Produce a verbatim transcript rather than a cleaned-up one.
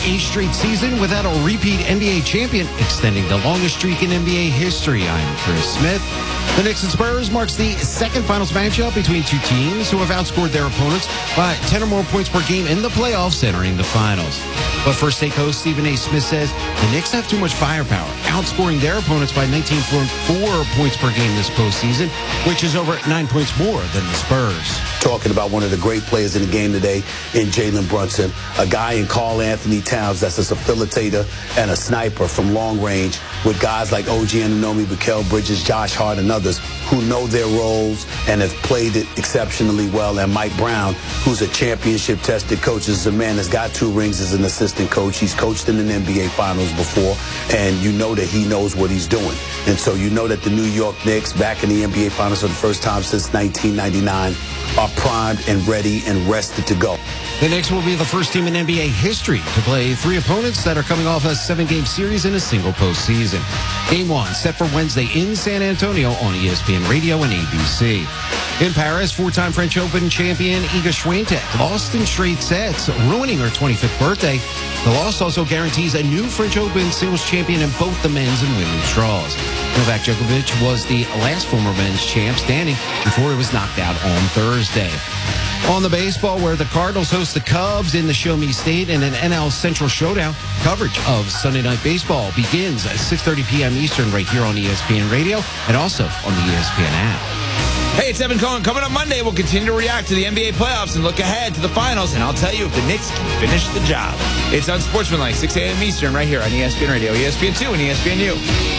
eighth straight season without a repeat N B A champion, extending the longest streak in N B A history. I'm Chris Smith. The Knicks and Spurs marks the second finals matchup between two teams who have outscored their opponents by ten or more points per game in the playoffs entering the finals. But First Take host Stephen A. Smith says the Knicks have too much firepower, outscoring their opponents by nineteen point four points per game this postseason, which is over nine points more than the Spurs. Talking about one of the great players in the game today in Jalen Brunson, a guy in Karl Anthony Towns that's a facilitator and a sniper from long range, with guys like O G Anunoby, Mikal Bridges, Josh Hart, and others who know their roles and have played it exceptionally well. And Mike Brown, who's a championship-tested coach, is a man that's got two rings as an assistant coach. He's coached in an N B A Finals before, and you know that he knows what he's doing. And so you know that the New York Knicks, back in the N B A Finals for the first time since nineteen ninety-nine, are primed and ready and rested to go. The Knicks will be the first team in N B A history to play three opponents that are coming off a seven-game series in a single postseason. Game one set for Wednesday in San Antonio on E S P N Radio and A B C. In Paris, four-time French Open champion Iga Swiatek lost in straight sets, ruining her twenty-fifth birthday. The loss also guarantees a new French Open singles champion in both the men's and women's draws. Novak Djokovic was the last former men's champ standing before he was knocked out on Thursday. On the baseball, where the Cardinals host the Cubs in the Show Me State in an N L Central showdown, coverage of Sunday Night Baseball begins at six thirty p.m. Eastern right here on E S P N Radio and also on the E S P N app. Hey, it's Evan Cohen. Coming up Monday, we'll continue to react to the N B A playoffs and look ahead to the finals, and I'll tell you if the Knicks can finish the job. It's Unsportsmanlike, six a.m. Eastern right here on E S P N Radio, E S P N two, and E S P N U.